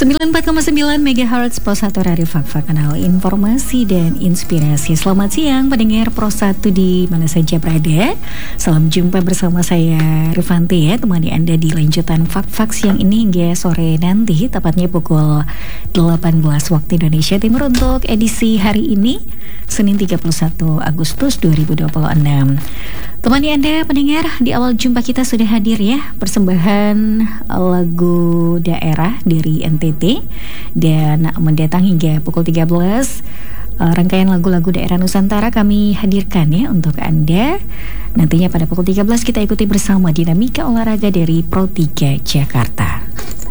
94,9 MHz Pro 1 Radio Fak-Fak, kanal informasi dan inspirasi. Selamat siang pendengar Pro 1 di mana saja berada. Salam jumpa bersama saya Rifanti ya, temani Anda di lanjutan Fak-Fak siang ini hingga sore nanti, tepatnya pukul 18 waktu Indonesia Timur untuk edisi hari ini, Senin 31 Agustus 2026. Temani Anda pendengar, di awal jumpa kita sudah hadir ya persembahan lagu daerah dari NTT, dan mendatang hingga pukul 13 rangkaian lagu-lagu daerah Nusantara kami hadirkan ya untuk Anda. Nantinya pada pukul 13 kita ikuti bersama dinamika olahraga dari Pro 3 Jakarta.